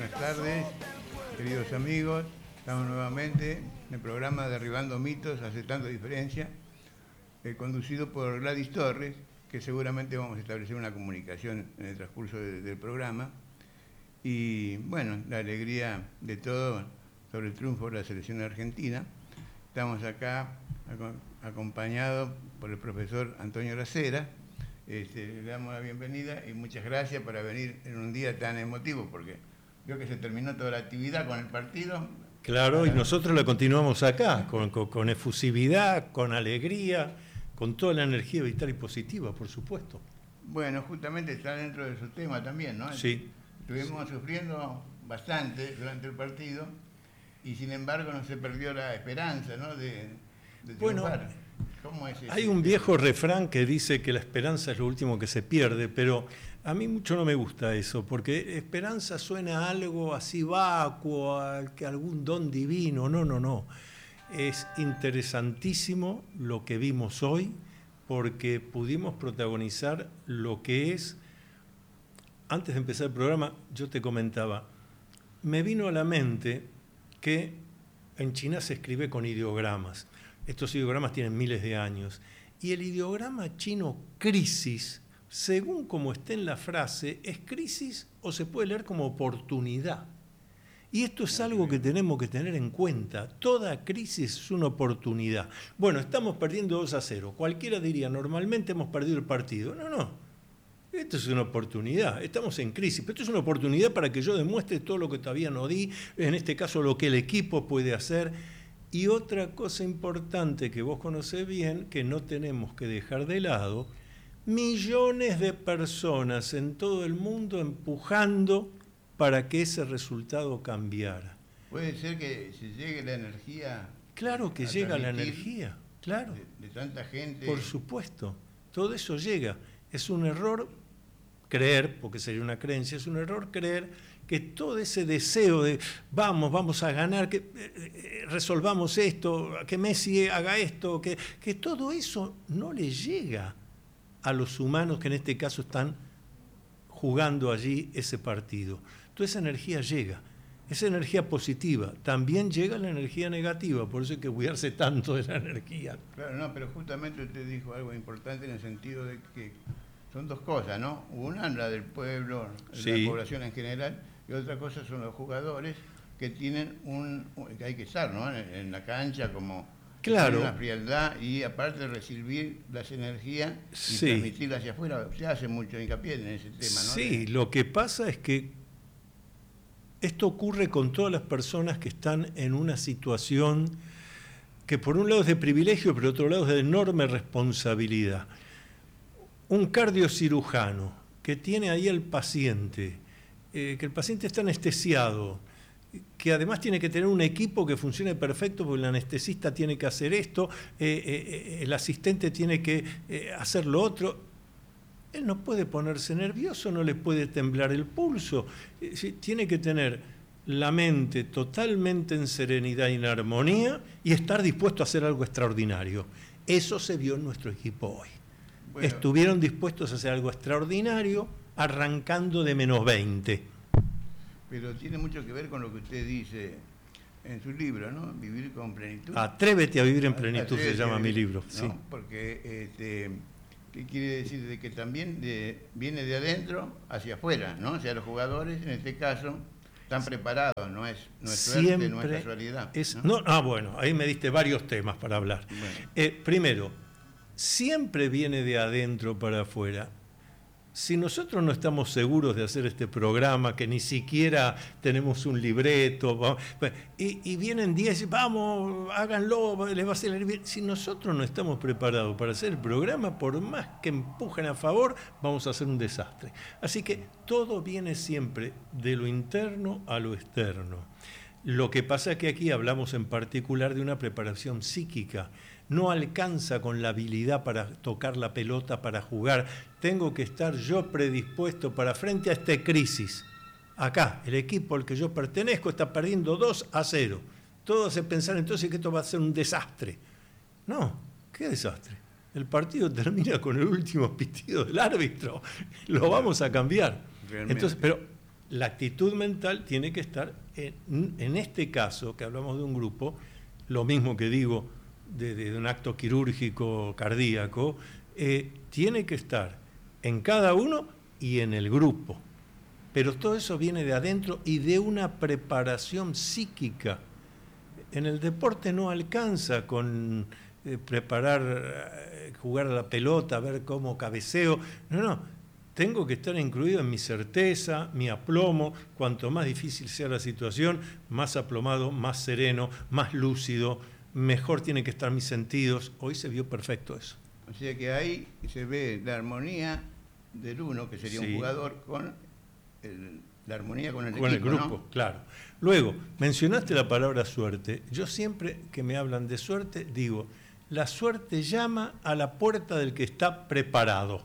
Buenas tardes, queridos amigos. Estamos nuevamente en el programa Derribando Mitos, Aceptando Diferencia, conducido por Gladys Torres, que seguramente vamos a establecer una comunicación en el transcurso del programa. Y bueno, la alegría de todo sobre el triunfo de la selección argentina. Estamos acá acompañados por el profesor Antonio Lacera. Le damos la bienvenida y muchas gracias por venir en un día tan emotivo, porque veo que se terminó toda la actividad con el partido. Claro, y nosotros la continuamos acá, con efusividad, con alegría, con toda la energía vital y positiva, por supuesto. Bueno, justamente está dentro de su tema también, ¿no? Sí. Estuvimos sufriendo bastante durante el partido y sin embargo no se perdió la esperanza, ¿no? de triunfar. Bueno, ¿cómo es eso? Hay un viejo refrán que dice que la esperanza es lo último que se pierde, pero a mí mucho no me gusta eso, porque esperanza suena a algo así vacuo, a algún don divino. No. Es interesantísimo lo que vimos hoy, porque pudimos protagonizar lo que es. Antes de empezar el programa, yo te comentaba, me vino a la mente que en China se escribe con ideogramas. Estos ideogramas tienen miles de años. Y el ideograma chino crisis, según como esté en la frase, es crisis o se puede leer como oportunidad. Y esto es algo que tenemos que tener en cuenta. Toda crisis es una oportunidad. Bueno, estamos perdiendo 2-0. Cualquiera diría, normalmente hemos perdido el partido. No. Esto es una oportunidad. Estamos en crisis, pero esto es una oportunidad para que yo demuestre todo lo que todavía no di, en este caso lo que el equipo puede hacer. Y otra cosa importante que vos conocés bien, que no tenemos que dejar de lado, millones de personas en todo el mundo empujando para que ese resultado cambiara. Puede ser que se llegue la energía. Claro que llega la energía, claro. De tanta gente. Por supuesto, todo eso llega. Es un error creer, porque sería una creencia, es un error creer que todo ese deseo de vamos a ganar, que resolvamos esto, que Messi haga esto, que todo eso no le llega a los humanos que en este caso están jugando allí ese partido. Toda esa energía llega, esa energía positiva. También llega la energía negativa, por eso hay que cuidarse tanto de la energía. Claro, no, pero justamente usted dijo algo importante en el sentido de que son dos cosas, ¿no? Una, la del pueblo, sí, la población en general, y otra cosa son los jugadores que tienen que hay que estar, ¿no? En la cancha como claro, una frialdad y aparte de recibir las energías y sí, transmitirlas hacia afuera. Se hace mucho hincapié en ese tema, ¿no? Sí, lo que pasa es que esto ocurre con todas las personas que están en una situación que por un lado es de privilegio, pero por otro lado es de enorme responsabilidad. Un cardiocirujano que tiene ahí al paciente, que el paciente está anestesiado, que además tiene que tener un equipo que funcione perfecto porque el anestesista tiene que hacer esto, el asistente tiene que hacer lo otro. Él no puede ponerse nervioso, no le puede temblar el pulso, tiene que tener la mente totalmente en serenidad y en armonía y estar dispuesto a hacer algo extraordinario. Eso se vio en nuestro equipo hoy. Bueno, estuvieron dispuestos a hacer algo extraordinario arrancando de -20. Pero tiene mucho que ver con lo que usted dice en su libro, ¿no? Vivir con plenitud. Atrévete a vivir en plenitud, Atrévete se llama mi libro. ¿no? Sí. Porque, ¿qué quiere decir? De que también viene de adentro hacia afuera, ¿no? O sea, los jugadores, en este caso, están preparados, no es suerte, no es casualidad. ¿no? Bueno, ahí me diste varios temas para hablar. Bueno. Primero, siempre viene de adentro para afuera. Si nosotros no estamos seguros de hacer este programa, que ni siquiera tenemos un libreto, y vienen 10, vamos, háganlo, les va a salir bien. Si nosotros no estamos preparados para hacer el programa, por más que empujen a favor, vamos a hacer un desastre. Así que todo viene siempre de lo interno a lo externo. Lo que pasa es que aquí hablamos en particular de una preparación psíquica. No alcanza con la habilidad para tocar la pelota, para jugar. Tengo que estar yo predispuesto para frente a esta crisis. Acá, el equipo al que yo pertenezco está perdiendo 2-0. Todo hace pensar entonces que esto va a ser un desastre. No, ¿qué desastre? El partido termina con el último pitido del árbitro. Lo vamos a cambiar. Realmente. Entonces, pero la actitud mental tiene que estar, en este caso, que hablamos de un grupo, lo mismo que digo de un acto quirúrgico cardíaco, tiene que estar en cada uno y en el grupo. Pero todo eso viene de adentro y de una preparación psíquica. En el deporte no alcanza con jugar a la pelota, ver cómo cabeceo. No, tengo que estar incluido en mi certeza, mi aplomo. Cuanto más difícil sea la situación, más aplomado, más sereno, más lúcido, mejor tienen que estar mis sentidos. Hoy se vio perfecto eso. O sea que ahí se ve la armonía del uno, que sería un jugador, con la armonía con el equipo, el grupo, ¿no? Claro. Luego, mencionaste la palabra suerte. Yo siempre que me hablan de suerte digo, la suerte llama a la puerta del que está preparado.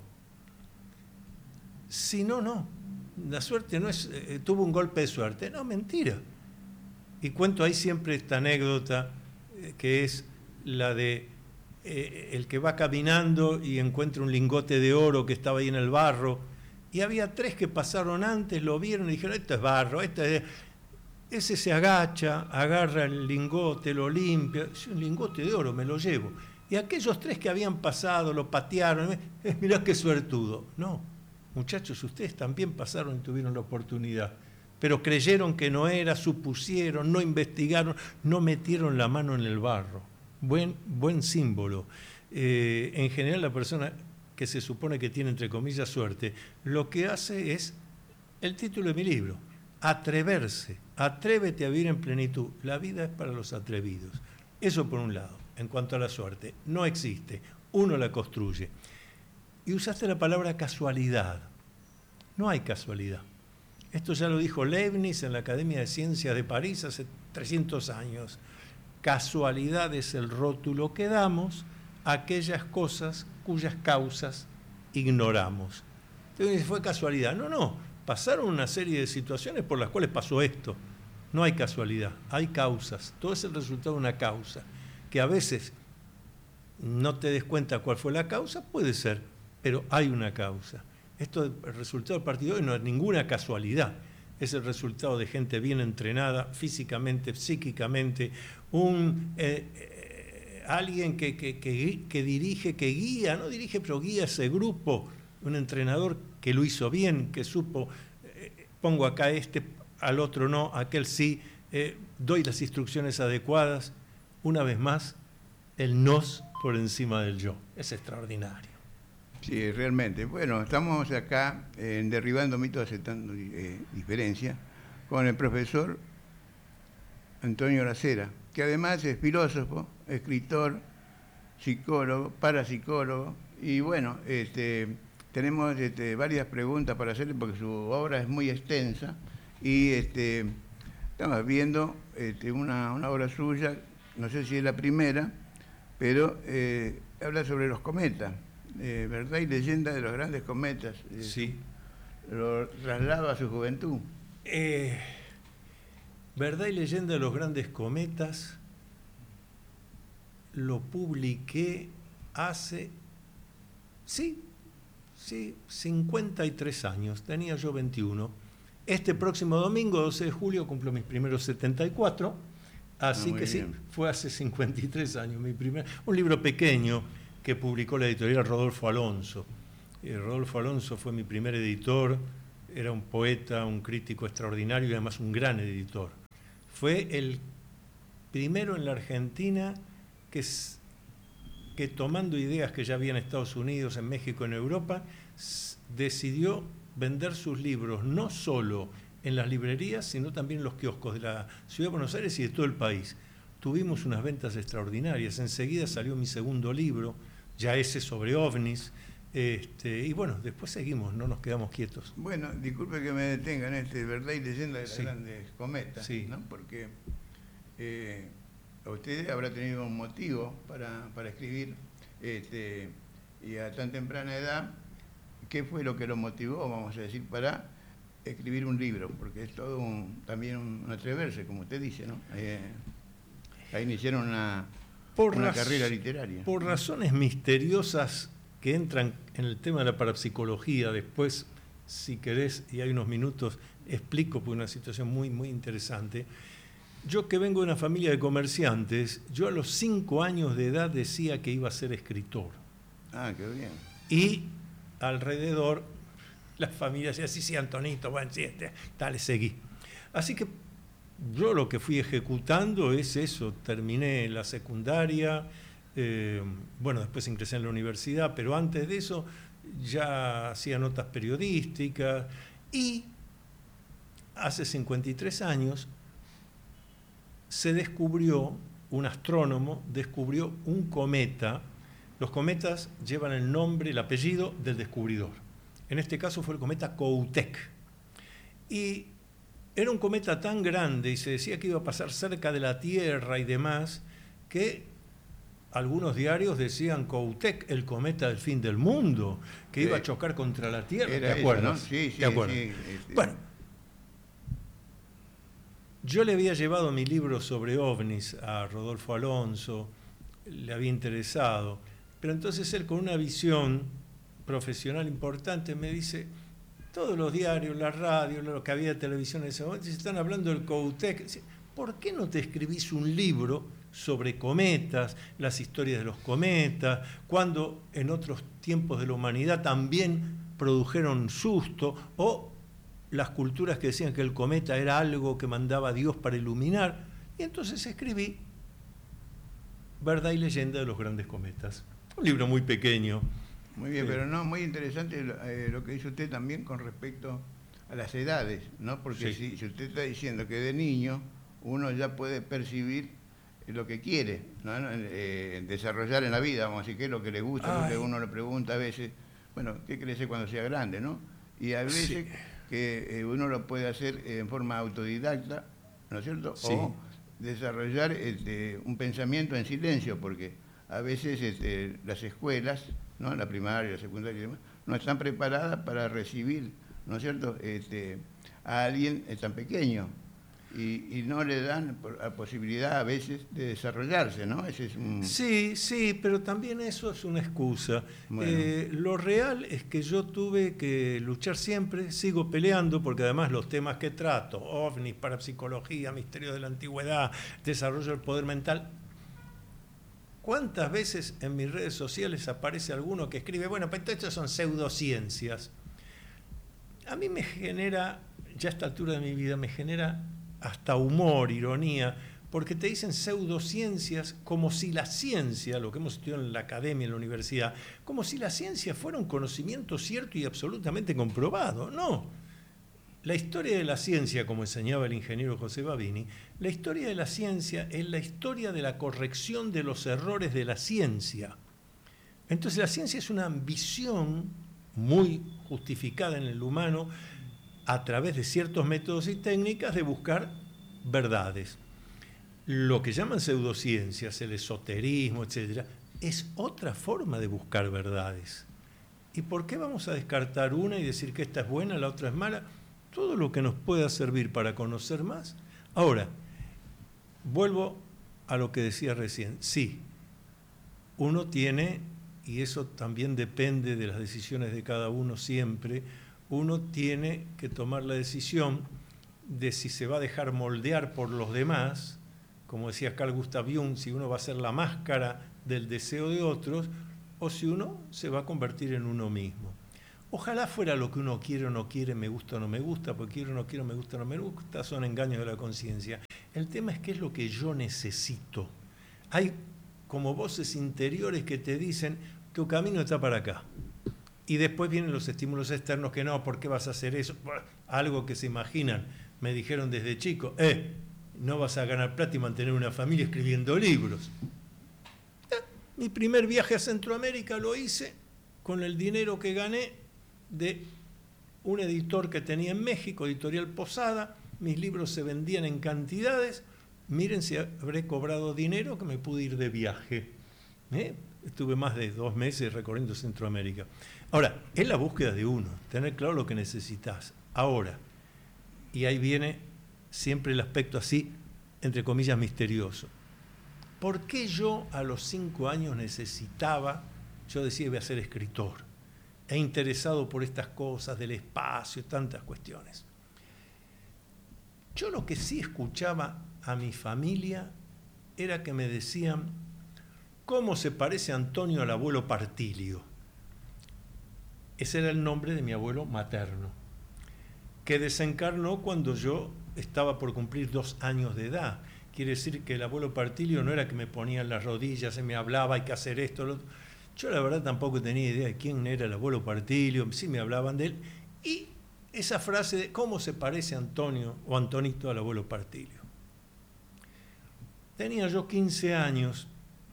Si no, no. La suerte no es, tuvo un golpe de suerte. No, mentira. Y cuento ahí siempre esta anécdota que es la de el que va caminando y encuentra un lingote de oro que estaba ahí en el barro, y había 3 que pasaron antes, lo vieron y dijeron, esto es barro, ese se agacha, agarra el lingote, lo limpia, es un lingote de oro, me lo llevo. Y aquellos 3 que habían pasado, lo patearon, mirá qué suertudo. No, muchachos, ustedes también pasaron y tuvieron la oportunidad, pero creyeron que no era, supusieron, no investigaron, no metieron la mano en el barro. Buen símbolo. En general, la persona que se supone que tiene, entre comillas, suerte, lo que hace es el título de mi libro, atreverse, atrévete a vivir en plenitud. La vida es para los atrevidos. Eso por un lado. En cuanto a la suerte, no existe, uno la construye. Y usaste la palabra casualidad. No hay casualidad. Esto ya lo dijo Leibniz en la Academia de Ciencias de París hace 300 años. Casualidad es el rótulo que damos a aquellas cosas cuyas causas ignoramos. Entonces, ¿fue casualidad? No. Pasaron una serie de situaciones por las cuales pasó esto. No hay casualidad, hay causas. Todo es el resultado de una causa. Que a veces no te des cuenta cuál fue la causa, puede ser, pero hay una causa. Esto, el resultado del partido de hoy no es ninguna casualidad. Es el resultado de gente bien entrenada, físicamente, psíquicamente, alguien que dirige, que guía, no dirige, pero guía ese grupo, un entrenador que lo hizo bien, que supo, pongo acá al otro no, aquel sí, doy las instrucciones adecuadas. Una vez más, el nos por encima del yo. Es extraordinario. Sí, realmente. Bueno, estamos acá en Derribando Mitos, Aceptando Diferencias, con el profesor Antonio Lacera, que además es filósofo, escritor, psicólogo, parapsicólogo, y bueno, tenemos varias preguntas para hacerle porque su obra es muy extensa, y estamos viendo una obra suya, no sé si es la primera, pero habla sobre los cometas. ¿Verdad y leyenda de los grandes cometas? Sí. Lo traslada a su juventud. ¿Verdad y leyenda de los grandes cometas? Lo publiqué hace, sí, 53 años. Tenía yo 21. Este próximo domingo, 12 de julio, cumplo mis primeros 74. Así que sí, fue hace 53 años. Un libro pequeño que publicó la editorial Rodolfo Alonso. Rodolfo Alonso fue mi primer editor, era un poeta, un crítico extraordinario y además un gran editor. Fue el primero en la Argentina que tomando ideas que ya había en Estados Unidos, en México, en Europa, decidió vender sus libros no solo en las librerías, sino también en los kioscos de la Ciudad de Buenos Aires y de todo el país. Tuvimos unas ventas extraordinarias. Enseguida salió mi segundo libro, ya ese sobre ovnis, y bueno, después seguimos, no nos quedamos quietos. Bueno, disculpe que me detenga en verdad y leyenda de las grandes cometas, sí. ¿no? Porque usted habrá tenido un motivo para escribir, y a tan temprana edad, ¿qué fue lo que lo motivó, vamos a decir, para escribir un libro? Porque es todo también un atreverse, como usted dice, ¿no? Ahí iniciaron una carrera literaria. Por razones misteriosas que entran en el tema de la parapsicología, después si querés, y hay unos minutos, explico por una situación muy, muy interesante. Yo que vengo de una familia de comerciantes, yo a los 5 años de edad decía que iba a ser escritor. Ah, qué bien. Y alrededor, la familia decía, sí, sí, Antonito, bueno, sí, dale, seguí. Así que yo lo que fui ejecutando es eso, terminé la secundaria, bueno, después ingresé en la universidad, pero antes de eso ya hacía notas periodísticas y hace 53 años se descubrió, un astrónomo descubrió un cometa. Los cometas llevan el nombre, el apellido del descubridor. En este caso fue el cometa Kohoutek. Y era un cometa tan grande y se decía que iba a pasar cerca de la Tierra y demás, que algunos diarios decían Kohoutek, el cometa del fin del mundo, que iba a chocar contra la Tierra. ¿Te acuerdas? ¿No? Sí, sí, ¿Te acuerdas? Sí, Bueno, yo le había llevado mi libro sobre ovnis a Rodolfo Alonso, le había interesado, pero entonces él con una visión profesional importante me dice, todos los diarios, la radio, lo que había de televisión en ese momento, se están hablando del Kohoutek. ¿Por qué no te escribís un libro sobre cometas, las historias de los cometas, cuando en otros tiempos de la humanidad también produjeron susto, o las culturas que decían que el cometa era algo que mandaba Dios para iluminar? Y entonces escribí Verdad y leyenda de los grandes cometas. Un libro muy pequeño. Muy bien, pero no, muy interesante lo que dice usted también con respecto a las edades, ¿no? Porque Sí. si usted está diciendo que de niño uno ya puede percibir lo que quiere, ¿no? Desarrollar en la vida, vamos a decir, qué es lo que le gusta, lo que uno le pregunta a veces, bueno, ¿qué quiere ser cuando sea grande, no? Y a veces Sí. que uno lo puede hacer en forma autodidacta, ¿no es cierto? Sí. O desarrollar un pensamiento en silencio, porque a veces las escuelas, ¿no? La primaria, la secundaria y demás, no están preparadas para recibir, ¿no es cierto?, a alguien tan pequeño y no le dan la posibilidad a veces de desarrollarse, ¿no? Ese es un... Sí, sí, pero también eso es una excusa. Bueno. Lo real es que yo tuve que luchar siempre, sigo peleando, porque además los temas que trato, ovnis, parapsicología, misterios de la antigüedad, desarrollo del poder mental, ¿cuántas veces en mis redes sociales aparece alguno que escribe, bueno, pero estas son pseudociencias? A mí me genera, ya a esta altura de mi vida, me genera hasta humor, ironía, porque te dicen pseudociencias como si la ciencia, lo que hemos estudiado en la academia, en la universidad, como si la ciencia fuera un conocimiento cierto y absolutamente comprobado. No. La historia de la ciencia, como enseñaba el ingeniero José Babini, la historia de la ciencia es la historia de la corrección de los errores de la ciencia. Entonces la ciencia es una ambición muy justificada en el humano a través de ciertos métodos y técnicas de buscar verdades. Lo que llaman pseudociencias, el esoterismo, etc., es otra forma de buscar verdades. ¿Y por qué vamos a descartar una y decir que esta es buena, la otra es mala? Todo lo que nos pueda servir para conocer más. Ahora, vuelvo a lo que decía recién. Sí, uno tiene, y eso también depende de las decisiones de cada uno siempre, uno tiene que tomar la decisión de si se va a dejar moldear por los demás, como decía Carl Gustav Jung, si uno va a ser la máscara del deseo de otros, o si uno se va a convertir en uno mismo. Ojalá fuera lo que uno quiere o no quiere, me gusta o no me gusta, porque quiero o no quiero, me gusta o no me gusta, son engaños de la conciencia. El tema es qué es lo que yo necesito. Hay como voces interiores que te dicen que tu camino está para acá. Y después vienen los estímulos externos que no, ¿por qué vas a hacer eso? Algo que se imaginan. Me dijeron desde chico, no vas a ganar plata y mantener una familia escribiendo libros. Mi primer viaje a Centroamérica lo hice con el dinero que gané de un editor que tenía en México, Editorial Posada. Mis libros se vendían en cantidades. Miren si habré cobrado dinero que me pude ir de viaje. Estuve más de 2 meses recorriendo Centroamérica. Ahora, es la búsqueda de uno, tener claro lo que necesitas. Ahora, y ahí viene siempre el aspecto así, entre comillas, misterioso. ¿Por qué yo a los 5 años necesitaba, yo decía voy a ser escritor? e interesado por estas cosas del espacio, tantas cuestiones. Yo lo que sí escuchaba a mi familia era que me decían, ¿cómo se parece Antonio al abuelo Partilio? Ese era el nombre de mi abuelo materno, que desencarnó cuando yo estaba por cumplir 2 años de edad. Quiere decir que el abuelo Partilio no era que me ponía en las rodillas y me hablaba, hay que hacer esto, lo otro. Yo la verdad tampoco tenía idea de quién era el abuelo Partilio, sí me hablaban de él. Y esa frase de cómo se parece Antonio o Antonito al abuelo Partilio. Tenía yo 15 años,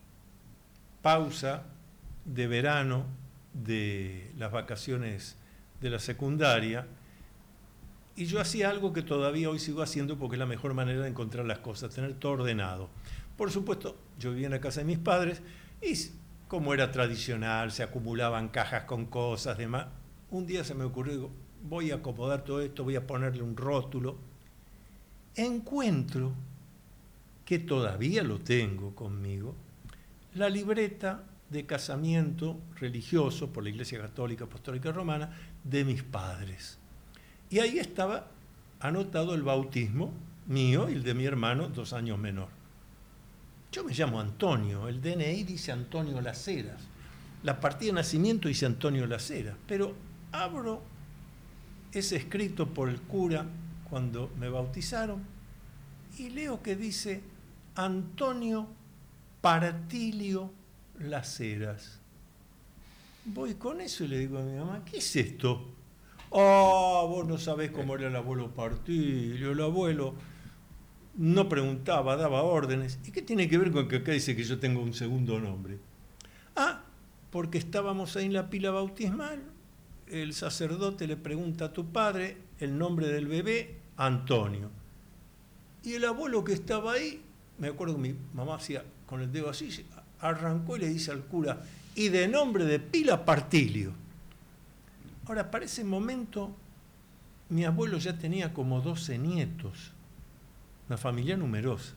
pausa de verano de las vacaciones de la secundaria, y yo hacía algo que todavía hoy sigo haciendo porque es la mejor manera de encontrar las cosas, tener todo ordenado. Por supuesto, yo vivía en la casa de mis padres y como era tradicional, se acumulaban cajas con cosas, demás. Un día se me ocurrió, digo, voy a acomodar todo esto, voy a ponerle un rótulo. Encuentro, que todavía lo tengo conmigo, la libreta de casamiento religioso por la Iglesia Católica Apostólica Romana de mis padres. Y ahí estaba anotado el bautismo mío y el de mi hermano, 2 años menor. Yo me llamo Antonio, el DNI dice Antonio Las Heras, la partida de nacimiento dice Antonio Las Heras, pero abro ese escrito por el cura cuando me bautizaron y leo que dice Antonio Partilio Las Heras. Voy con eso y le digo a mi mamá, ¿qué es esto? Oh, vos no sabés cómo era el abuelo Partilio, el abuelo no preguntaba, daba órdenes. ¿Y qué tiene que ver con que acá dice que yo tengo un segundo nombre? Ah, porque estábamos ahí en la pila bautismal, el sacerdote le pregunta a tu padre el nombre del bebé, Antonio. Y el abuelo que estaba ahí, me acuerdo que mi mamá hacía con el dedo así, arrancó y le dice al cura, y de nombre de pila Partilio. Ahora, para ese momento, mi abuelo ya tenía como 12 nietos, una familia numerosa.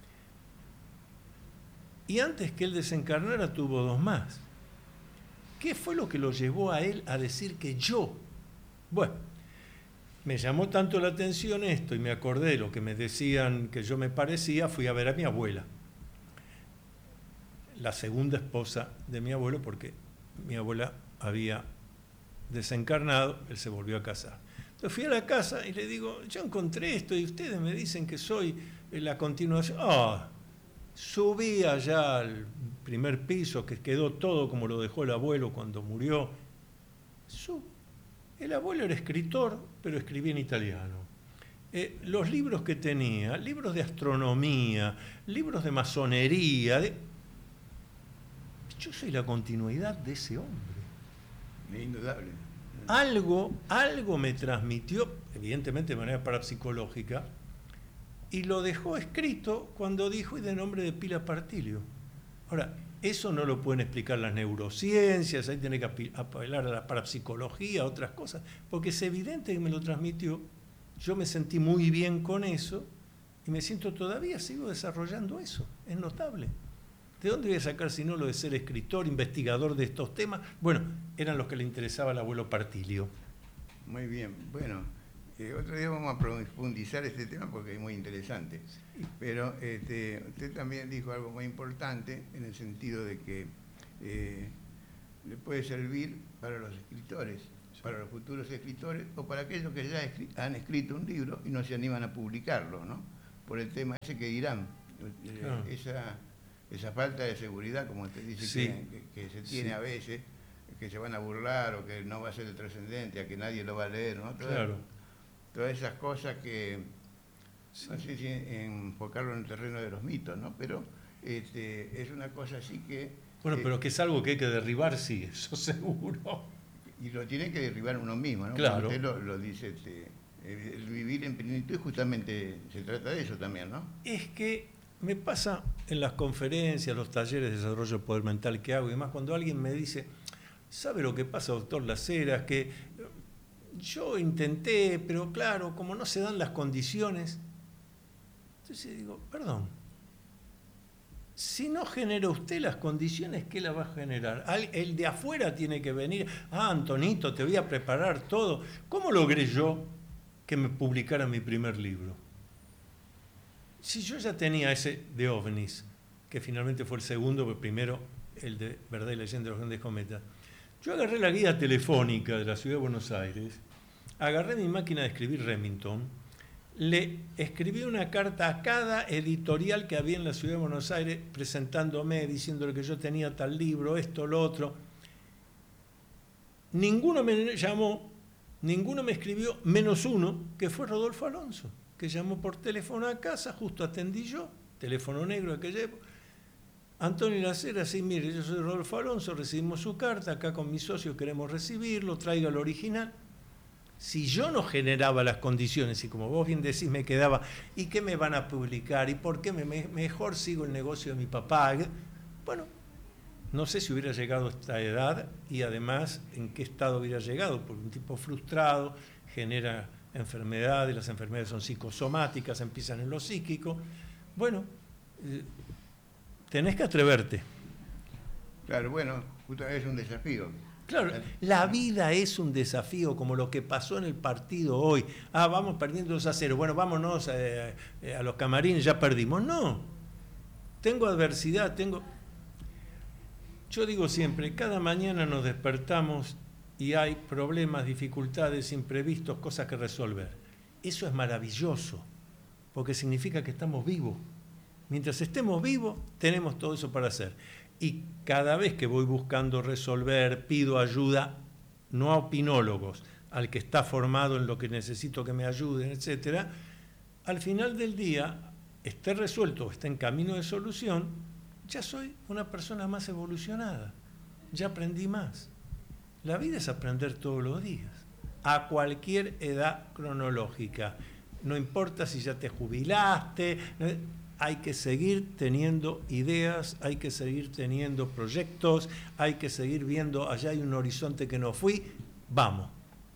Y antes que él desencarnara, tuvo 2 más. ¿Qué fue lo que lo llevó a él a decir que yo? Bueno, me llamó tanto la atención esto y me acordé de lo que me decían que yo me parecía, fui a ver a mi abuela, la segunda esposa de mi abuelo, porque mi abuela había desencarnado, él se volvió a casar. Entonces fui a la casa y le digo, yo encontré esto y ustedes me dicen que soy la continuación. Subí allá al primer piso, que quedó todo como lo dejó el abuelo cuando murió. El abuelo era escritor, pero escribía en italiano. Los libros que tenía, libros de astronomía, libros de masonería. Yo soy la continuidad de ese hombre. Indudable. Algo me transmitió, evidentemente de manera parapsicológica, y lo dejó escrito cuando dijo, y de nombre de pila Partilio. Ahora, eso no lo pueden explicar las neurociencias, ahí tiene que apelar a la parapsicología, a otras cosas, porque es evidente que me lo transmitió. Yo me sentí muy bien con eso, y me siento todavía, sigo desarrollando eso, es notable. ¿De dónde voy a sacar si no lo de ser escritor, investigador de estos temas? Bueno, eran los que le interesaba al abuelo Partilio. Muy bien. Bueno, otro día vamos a profundizar este tema porque es muy interesante. Pero usted también dijo algo muy importante en el sentido de que le puede servir para los escritores, para los futuros escritores o para aquellos que ya han escrito un libro y no se animan a publicarlo, ¿no? Por el tema ese que dirán. Claro. Esa falta de seguridad, como usted dice, Sí. que se tiene a veces, que se van a burlar o que no va a ser trascendente, a que nadie lo va a leer, ¿no? Claro. Todas esas cosas que, no sé si enfocarlo en el terreno de los mitos, ¿no? Pero es una cosa así que... Bueno, pero que es algo que hay que derribar, sí, eso seguro. Y lo tiene que derribar uno mismo, ¿no? Claro. Como usted lo dice, el vivir en plenitud justamente se trata de eso también, ¿no? Es que me pasa en las conferencias, los talleres de desarrollo del poder mental que hago y demás, cuando alguien me dice, ¿sabe lo que pasa, doctor Las Heras? Que yo intenté, pero claro, como no se dan las condiciones. Entonces digo, perdón, Si no genera usted las condiciones, ¿qué las va a generar? El de afuera tiene que venir, Antonito, te voy a preparar todo. ¿Cómo logré yo que me publicara mi primer libro? Si yo ya tenía ese de OVNIs, que finalmente fue el segundo, pero primero el de Verdad y Leyenda de los Grandes Cometas, yo agarré la guía telefónica de la Ciudad de Buenos Aires, agarré mi máquina de escribir Remington, le escribí una carta a cada editorial que había en la Ciudad de Buenos Aires presentándome, diciéndole que yo tenía tal libro, esto, lo otro. Ninguno me llamó, ninguno me escribió, menos uno, que fue Rodolfo Alonso, que llamó por teléfono a casa, justo atendí yo, teléfono negro que llevo. Antonio Lacera, sí, mire, yo soy Rodolfo Alonso, recibimos su carta, acá con mis socios queremos recibirlo, traiga el original. Si yo no generaba las condiciones, y como vos bien decís, me quedaba, ¿y qué me van a publicar? ¿Y por qué mejor sigo el negocio de mi papá? Bueno, no sé si hubiera llegado a esta edad y además en qué estado hubiera llegado, porque un tipo frustrado genera enfermedades, las enfermedades son psicosomáticas, empiezan en lo psíquico. Bueno, tenés que atreverte. Claro, bueno, es un desafío. Claro, la vida es un desafío, como lo que pasó en el partido hoy. Vamos perdiendo 2-0. Bueno, vámonos a los camarines, ya perdimos. No, tengo adversidad, Yo digo siempre, cada mañana nos despertamos y hay problemas, dificultades, imprevistos, cosas que resolver. Eso es maravilloso, porque significa que estamos vivos. Mientras estemos vivos, tenemos todo eso para hacer. Y cada vez que voy buscando resolver, pido ayuda, no a opinólogos, al que está formado en lo que necesito que me ayuden, etc., al final del día, esté resuelto o esté en camino de solución, ya soy una persona más evolucionada, ya aprendí más. La vida es aprender todos los días, a cualquier edad cronológica. No importa si ya te jubilaste, hay que seguir teniendo ideas, hay que seguir teniendo proyectos, hay que seguir viendo, allá hay un horizonte que no fui, vamos.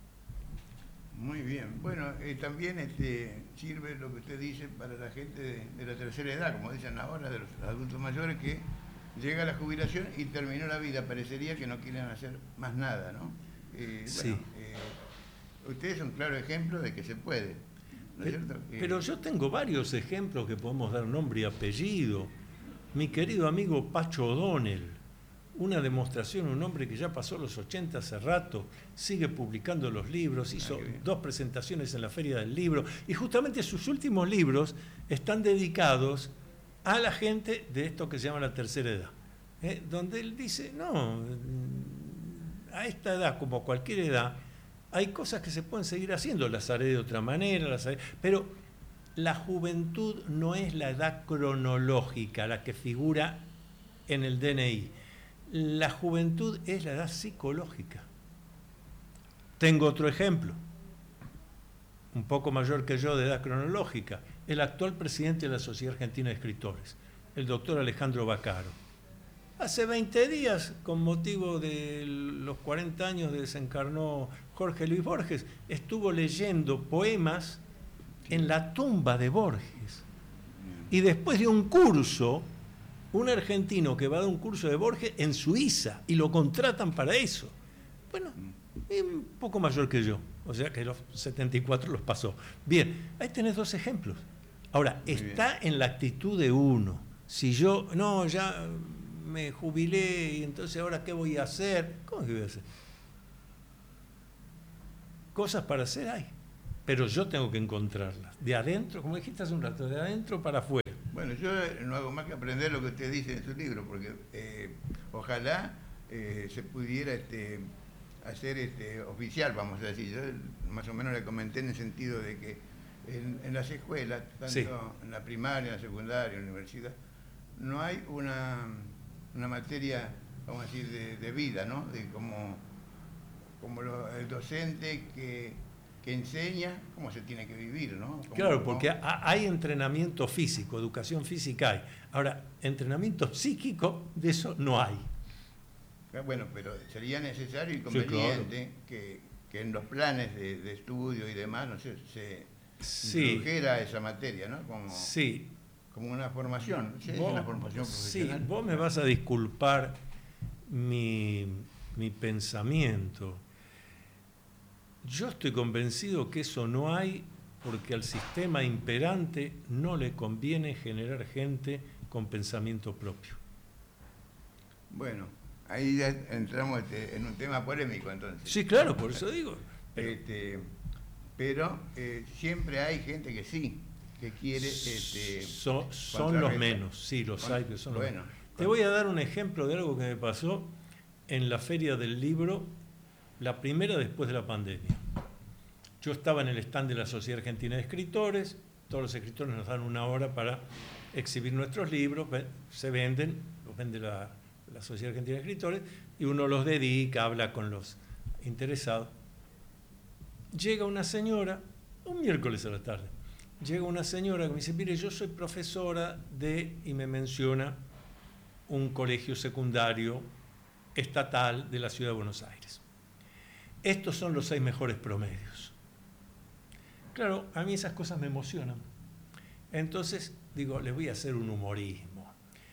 Muy bien. Bueno, también sirve lo que usted dice para la gente de la tercera edad, como dicen ahora, de los adultos mayores, que llega a la jubilación y terminó la vida. Parecería que no quieren hacer más nada, ¿no? Sí. Usted es un claro ejemplo de que se puede. ¿No es cierto? Pero yo tengo varios ejemplos que podemos dar nombre y apellido. Mi querido amigo Pacho O'Donnell, una demostración, un hombre que ya pasó los 80 hace rato, sigue publicando los libros, hizo 2 presentaciones en la Feria del Libro, y justamente sus últimos libros están dedicados a la gente de esto que se llama la tercera edad, donde él dice, no, a esta edad, como cualquier edad, hay cosas que se pueden seguir haciendo, las haré de otra manera, pero la juventud no es la edad cronológica, la que figura en el DNI. La juventud es la edad psicológica. Tengo otro ejemplo, un poco mayor que yo de edad cronológica, el actual presidente de la Sociedad Argentina de Escritores, el doctor Alejandro Baccaro. Hace 20 días, con motivo de los 40 años de desencarnó Jorge Luis Borges, estuvo leyendo poemas en la tumba de Borges. Y después de un curso, un argentino que va a dar un curso de Borges en Suiza, y lo contratan para eso. Bueno, un poco mayor que yo, o sea que los 74 los pasó. Bien, ahí tenés 2 ejemplos. Ahora, está en la actitud de uno. Si yo, no, ya me jubilé y entonces ahora ¿qué voy a hacer? ¿Cómo que voy a hacer? Cosas para hacer hay, pero yo tengo que encontrarlas. De adentro, como dijiste hace un rato, de adentro para afuera. Bueno, yo no hago más que aprender lo que usted dice en su libro, porque ojalá se pudiera hacer oficial, vamos a decir. Yo más o menos le comenté en el sentido de que en las escuelas, tanto sí, en la primaria, en la secundaria, en la universidad, no hay una materia, vamos a decir, de vida, ¿no? De como el docente que enseña cómo se tiene que vivir, ¿no? Claro, porque hay entrenamiento físico, educación física hay. Ahora, entrenamiento psíquico, de eso no hay. Bueno, pero sería necesario y conveniente, sí, que en los planes de estudio y demás, no sé, se introdujera esa materia, ¿no? Sí. como una formación. ¿Sí? Es Vos, una formación profesional. sí, vos me vas a disculpar mi pensamiento. Yo estoy convencido que eso no hay porque al sistema imperante no le conviene generar gente con pensamiento propio. Bueno, ahí ya entramos en un tema polémico entonces. Sí, claro, por eso digo. Pero siempre hay gente que sí, que quiere... son los menos, sí, los hay que son los menos. Te voy a dar un ejemplo de algo que me pasó en la Feria del Libro, la primera después de la pandemia. Yo estaba en el stand de la Sociedad Argentina de Escritores, todos los escritores nos dan una hora para exhibir nuestros libros, se venden, los vende la Sociedad Argentina de Escritores, y uno los dedica, habla con los interesados. Llega una señora, un miércoles a la tarde, llega una señora que me dice, mire, yo soy profesora y me menciona un colegio secundario estatal de la Ciudad de Buenos Aires. Estos son los 6 mejores promedios. Claro, a mí esas cosas me emocionan. Entonces, digo, les voy a hacer un humorismo.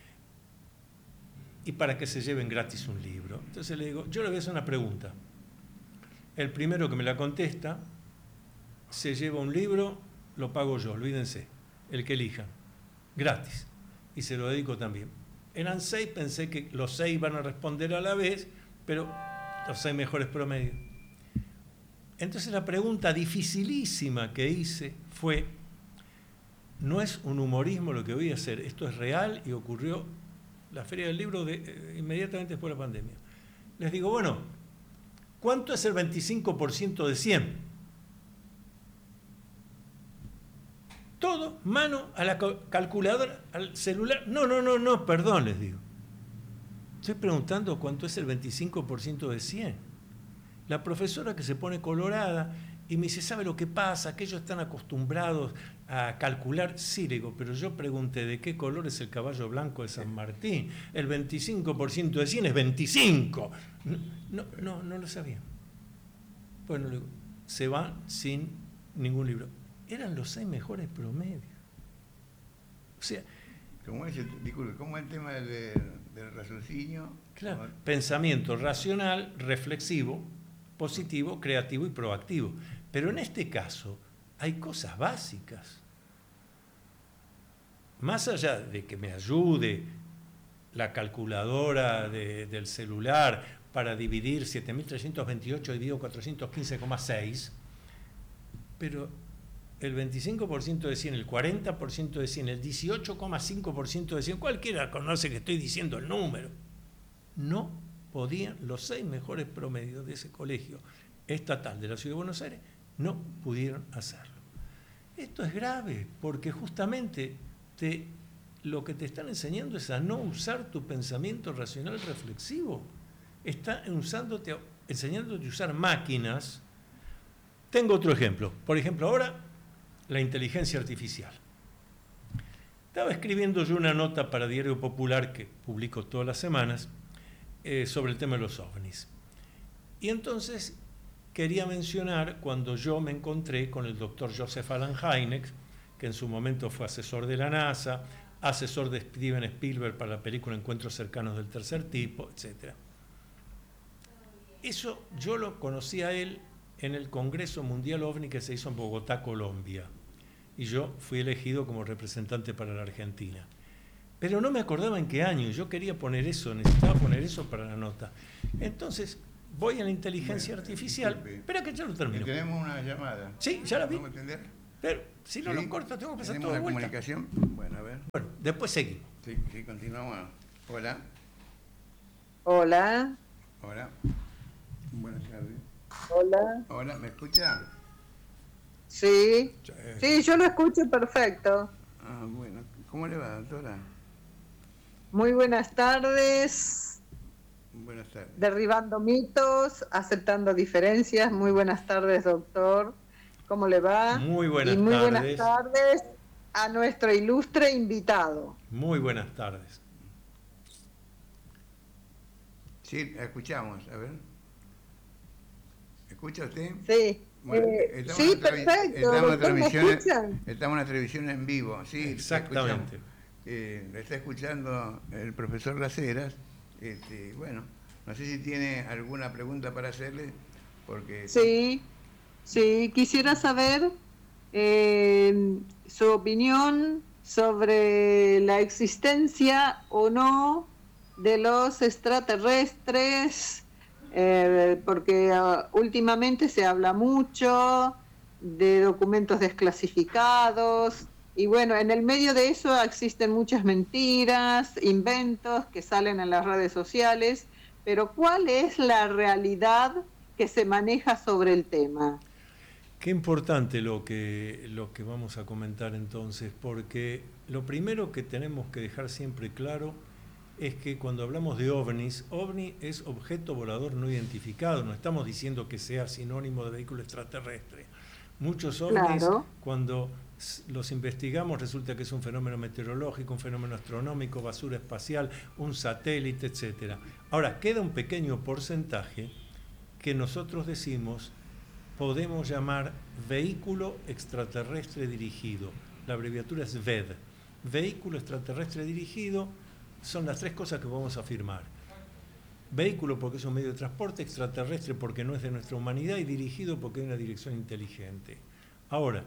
Y para que se lleven gratis un libro. Entonces le digo, yo le voy a hacer una pregunta. El primero que me la contesta, se lleva un libro, lo pago yo, olvídense, el que elijan, gratis. Y se lo dedico también. Eran 6, pensé que los 6 iban a responder a la vez, pero los 6 mejores promedios. Entonces la pregunta dificilísima que hice fue, no es un humorismo lo que voy a hacer, esto es real y ocurrió la Feria del Libro inmediatamente después de la pandemia. Les digo, bueno, ¿cuánto es el 25% de 100? Todo, mano a la calculadora, al celular. No, perdón, les digo. Estoy preguntando cuánto es el 25% de 100. La profesora que se pone colorada y me dice, ¿sabe lo que pasa? Que ellos están acostumbrados a calcular. Sí, le digo, pero yo pregunté, ¿de qué color es el caballo blanco de San Martín? El 25% de 100 es 25. No lo sabía. Bueno, le digo, se va sin ningún libro. Eran los 6 mejores promedios. O sea... ¿Cómo es el tema del raciocinio? Claro, pensamiento racional, reflexivo, positivo, creativo y proactivo. Pero en este caso hay cosas básicas. Más allá de que me ayude la calculadora del celular para dividir 7.328 dividido 415,6, pero el 25% de 100, el 40% de 100, el 18,5% de 100, cualquiera conoce que estoy diciendo el número, no podían, los 6 mejores promedios de ese colegio estatal de la Ciudad de Buenos Aires, no pudieron hacerlo. Esto es grave, porque justamente lo que te están enseñando es a no usar tu pensamiento racional reflexivo. Está enseñándote a usar máquinas. Tengo otro ejemplo. Por ejemplo, ahora, la inteligencia artificial. Estaba escribiendo yo una nota para Diario Popular, que publico todas las semanas, sobre el tema de los ovnis. Y entonces quería mencionar cuando yo me encontré con el doctor Joseph Allen Hynek, que en su momento fue asesor de la NASA, asesor de Steven Spielberg para la película Encuentros cercanos del tercer tipo, etc. Eso yo lo conocí a él en el Congreso Mundial OVNI que se hizo en Bogotá, Colombia. Y yo fui elegido como representante para la Argentina. Pero no me acordaba en qué año. Yo quería poner eso, necesitaba poner eso para la nota. Entonces, voy a la inteligencia artificial. Espera que ya lo termino. Tenemos una llamada. Sí, ya la vi. ¿Vamos a atender? Pero si no lo corto, tengo que pasar todo de vuelta. ¿Comunicación? Bueno, a ver. Bueno, después seguimos. Sí, continuamos. Hola. Hola. Hola. Buenas tardes. Hola. Hola, ¿me escucha? Sí. Sí, yo lo escucho perfecto. Ah, bueno. ¿Cómo le va, doctora? Muy buenas tardes. Buenas tardes. Derribando mitos, aceptando diferencias. Muy buenas tardes, doctor. ¿Cómo le va? Muy buenas y muy tardes. Buenas tardes a nuestro ilustre invitado. Muy buenas tardes. Sí, escuchamos, a ver. ¿Escucha usted? Sí. Bueno, sí, perfecto. Estamos en ¿Me escuchan? una transmisión en vivo, sí. Exactamente. la está escuchando el profesor Las Heras. Bueno, no sé si tiene alguna pregunta para hacerle, porque... Sí, quisiera saber su opinión sobre la existencia o no de los extraterrestres, porque últimamente se habla mucho de documentos desclasificados, y bueno, en el medio de eso existen muchas mentiras, inventos que salen en las redes sociales, pero ¿cuál es la realidad que se maneja sobre el tema? Qué importante lo que vamos a comentar entonces, porque lo primero que tenemos que dejar siempre claro es que cuando hablamos de ovnis, ovni es objeto volador no identificado, no estamos diciendo que sea sinónimo de vehículo extraterrestre. Muchos ovnis, Claro. cuando los investigamos, resulta que es un fenómeno meteorológico, un fenómeno astronómico, basura espacial, un satélite, etc. Ahora, queda un pequeño porcentaje que nosotros decimos podemos llamar vehículo extraterrestre dirigido. La abreviatura es VED. Vehículo extraterrestre dirigido son las tres cosas que vamos a afirmar. Vehículo porque es un medio de transporte, extraterrestre porque no es de nuestra humanidad y dirigido porque hay una dirección inteligente. Ahora,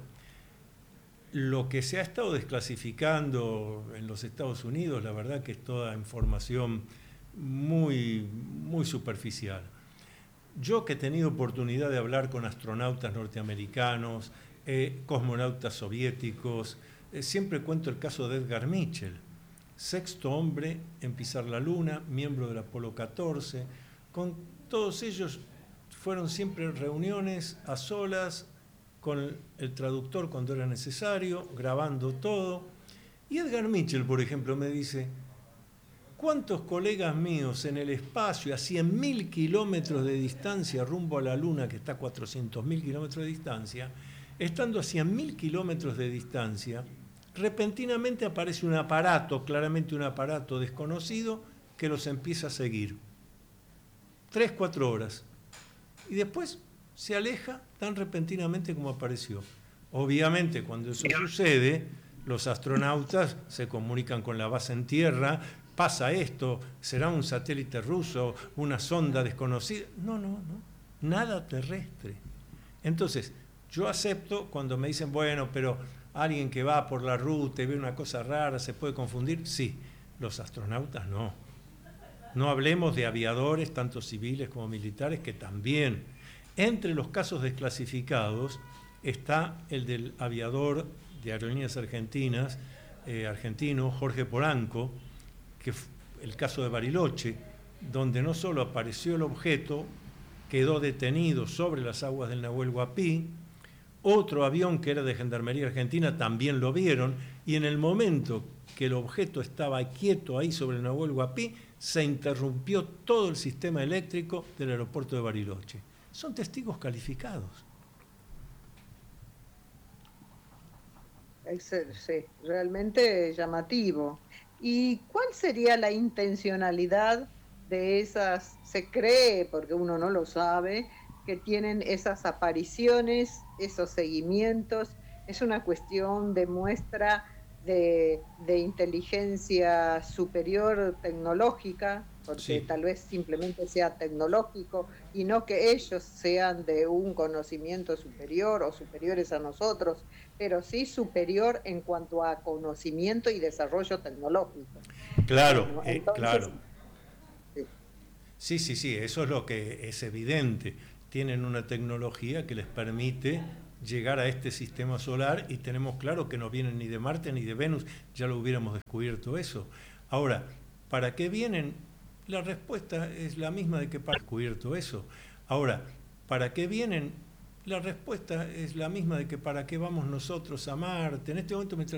lo que se ha estado desclasificando en los Estados Unidos, la verdad que es toda información muy superficial. Yo que he tenido oportunidad de hablar con astronautas norteamericanos, cosmonautas soviéticos, siempre cuento el caso de Edgar Mitchell, sexto hombre en pisar la Luna, miembro del Apolo 14. Con todos ellos fueron siempre reuniones a solas, con el traductor cuando era necesario, grabando todo. Y Edgar Mitchell, por ejemplo, me dice: ¿cuántos colegas míos en el espacio, a 100.000 kilómetros de distancia rumbo a la Luna, que está a 400.000 kilómetros de distancia, estando a 100.000 kilómetros de distancia, repentinamente aparece un aparato, claramente un aparato desconocido, que los empieza a seguir? 3-4 horas. Y después se aleja tan repentinamente como apareció. Obviamente, cuando eso sucede, los astronautas se comunican con la base en tierra. Pasa esto, será un satélite ruso, una sonda desconocida. No, nada terrestre. Entonces, yo acepto cuando me dicen, bueno, pero alguien que va por la ruta y ve una cosa rara, ¿se puede confundir? Sí, los astronautas no. No hablemos de aviadores, tanto civiles como militares, que también. Entre los casos desclasificados está el del aviador de Aerolíneas Argentinas, argentino Jorge Poranco, que el caso de Bariloche, donde no solo apareció el objeto, quedó detenido sobre las aguas del Nahuel Huapi. Otro avión que era de Gendarmería Argentina también lo vieron, y en el momento que el objeto estaba quieto ahí sobre el Nahuel Huapi, se interrumpió todo el sistema eléctrico del aeropuerto de Bariloche. Son testigos calificados. Sí, realmente llamativo. ¿Y cuál sería la intencionalidad de esas, se cree, porque uno no lo sabe, que tienen esas apariciones, esos seguimientos? ¿Es una cuestión de muestra de inteligencia superior tecnológica? Porque Sí. tal vez simplemente sea tecnológico y no que ellos sean de un conocimiento superior o superiores a nosotros, pero sí superior en cuanto a conocimiento y desarrollo tecnológico. Claro, Bueno, entonces, claro. sí. Sí, eso es lo que es evidente. Tienen una tecnología que les permite llegar a este sistema solar, y tenemos claro que no vienen ni de Marte ni de Venus, ya lo hubiéramos descubierto eso. Ahora, ¿para qué vienen? La respuesta es la misma de que para descubierto eso. Ahora, ¿para qué vienen? La respuesta es la misma de que para qué vamos nosotros a Marte. En este momento, mientras